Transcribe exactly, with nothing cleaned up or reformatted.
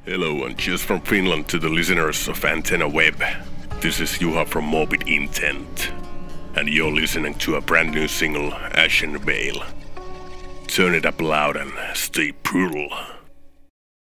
Hello and cheers from Finland to the listeners of Antenna Web. This is Juha from Morbid Intent, and you're listening to a brand new single, Ashen Veil. Turn it up loud and stay brutal.